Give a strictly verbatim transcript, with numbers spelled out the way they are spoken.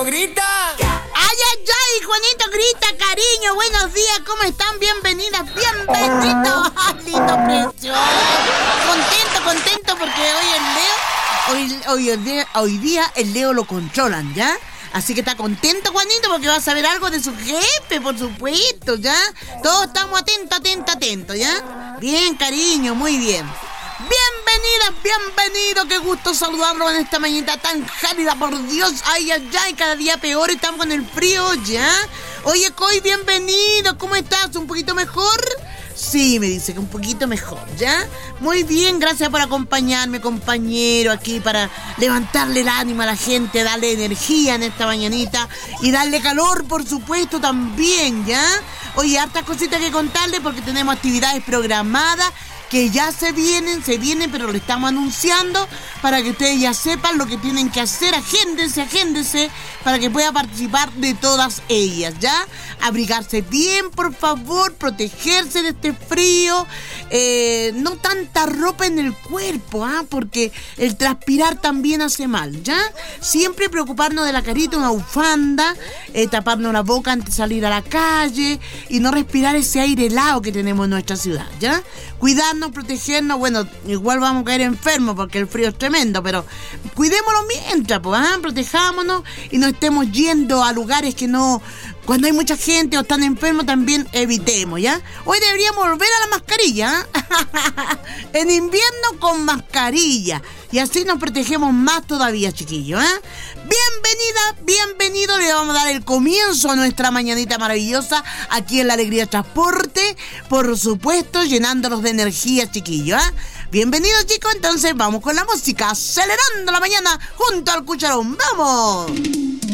grita. ¡Ay, ay, ay! Juanito grita, cariño. Buenos días, ¿cómo están? Bienvenidas, bienvenidos. Lindo, precioso. Contento, contento porque hoy el Leo, hoy, hoy, el día, hoy día el Leo lo controlan, ¿ya? Así que está contento, Juanito, porque va a saber algo de su jefe, por supuesto, ¿ya? Todos estamos atentos, atentos, atentos, ¿ya? Bien, cariño, muy bien. Bienvenidas, bienvenidos, qué gusto saludarlo en esta mañana tan cálida, por Dios. Ay, ay, ay, cada día peor, estamos con el frío, ¿ya? Oye, Coy, bienvenido, ¿cómo estás? ¿Un poquito mejor? Sí, me dice que un poquito mejor, ¿ya? Muy bien, gracias por acompañarme, compañero, aquí para levantarle el ánimo a la gente, darle energía en esta mañanita y darle calor, por supuesto, también, ¿ya? Oye, hartas cositas que contarle porque tenemos actividades programadas que ya se vienen, se vienen, pero lo estamos anunciando para que ustedes ya sepan lo que tienen que hacer. Agéndense, agéndense, para que pueda participar de todas ellas, ¿ya? Abrigarse bien, por favor, protegerse de este frío, eh, no tanta ropa en el cuerpo, ¿ah? Porque el transpirar también hace mal, ¿ya? Siempre preocuparnos de la carita, una bufanda, eh, taparnos la boca antes de salir a la calle y no respirar ese aire helado que tenemos en nuestra ciudad, ¿ya? Cuidarnos, protegernos, bueno, igual vamos a caer enfermos porque el frío es tremendo, pero cuidémonos mientras, pues, ¿ah? Protejámonos y no estemos yendo a lugares que no, cuando hay mucha gente o están enfermos también evitemos, ¿ya? Hoy deberíamos volver a la mascarilla, ¿ah? En invierno con mascarilla y así nos protegemos más todavía, chiquillos, ¿eh? Bienvenida, bienvenido, le vamos a dar el comienzo a nuestra mañanita maravillosa aquí en La Alegría Transporte, por supuesto, llenándolos de energía, chiquillos, ¿eh? Bienvenidos, chicos, entonces vamos con la música, acelerando la mañana junto al cucharón, ¡vamos!